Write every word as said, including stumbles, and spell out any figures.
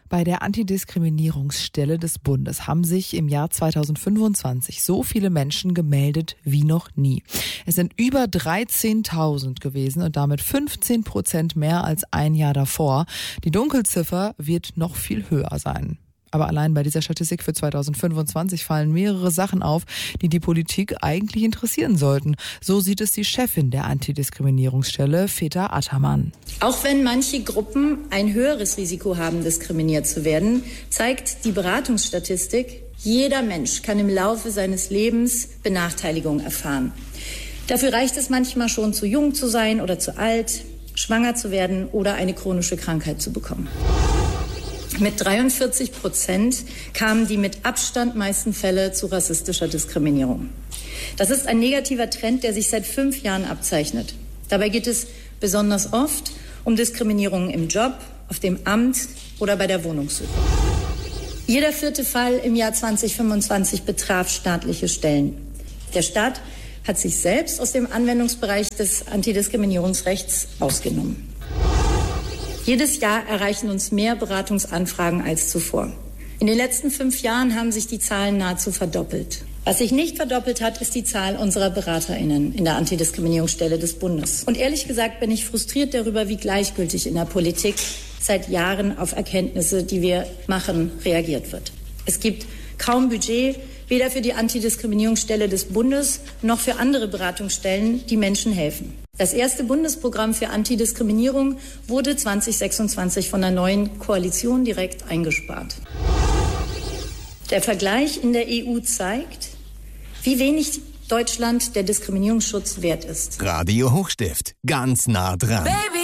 Bei der Antidiskriminierungsstelle des Bundes haben sich im Jahr zweitausendfünfundzwanzig so viele Menschen gemeldet wie noch nie. Es sind über dreizehntausend gewesen und damit fünfzehn Prozent mehr als ein Jahr davor. Die Dunkelziffer wird noch viel höher sein. Aber allein bei dieser Statistik für zweitausendfünfundzwanzig fallen mehrere Sachen auf, die die Politik eigentlich interessieren sollten. So sieht es die Chefin der Antidiskriminierungsstelle, Feta Ataman. Auch wenn manche Gruppen ein höheres Risiko haben, diskriminiert zu werden, zeigt die Beratungsstatistik, jeder Mensch kann im Laufe seines Lebens Benachteiligung erfahren. Dafür reicht es manchmal schon, zu jung zu sein oder zu alt, schwanger zu werden oder eine chronische Krankheit zu bekommen. Mit dreiundvierzig Prozent kamen die mit Abstand meisten Fälle zu rassistischer Diskriminierung. Das ist ein negativer Trend, der sich seit fünf Jahren abzeichnet. Dabei geht es besonders oft um Diskriminierung im Job, auf dem Amt oder bei der Wohnungssuche. Jeder vierte Fall im Jahr zweitausendfünfundzwanzig betraf staatliche Stellen. Der Staat hat sich selbst aus dem Anwendungsbereich des Antidiskriminierungsrechts ausgenommen. Jedes Jahr erreichen uns mehr Beratungsanfragen als zuvor. In den letzten fünf Jahren haben sich die Zahlen nahezu verdoppelt. Was sich nicht verdoppelt hat, ist die Zahl unserer BeraterInnen in der Antidiskriminierungsstelle des Bundes. Und ehrlich gesagt bin ich frustriert darüber, wie gleichgültig in der Politik seit Jahren auf Erkenntnisse, die wir machen, reagiert wird. Es gibt kaum Budget, weder für die Antidiskriminierungsstelle des Bundes noch für andere Beratungsstellen, die Menschen helfen. Das erste Bundesprogramm für Antidiskriminierung wurde zweitausendsechsundzwanzig von der neuen Koalition direkt eingespart. Der Vergleich in der E U zeigt, wie wenig Deutschland der Diskriminierungsschutz wert ist. Radio Hochstift, ganz nah dran. Baby.